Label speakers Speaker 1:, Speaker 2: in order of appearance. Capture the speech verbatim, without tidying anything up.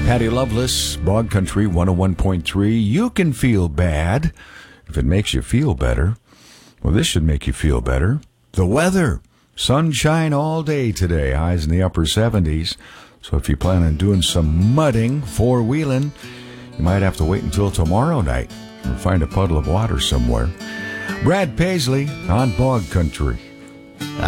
Speaker 1: Patty Loveless, Bog Country one oh one point three. You can feel bad if it makes you feel better. Well, this should make you feel better. The weather. Sunshine all day today. Highs in the upper seventies. So if you plan on doing some mudding, four-wheeling, you might have to wait until tomorrow night or find a puddle of water somewhere. Brad Paisley on Bog Country.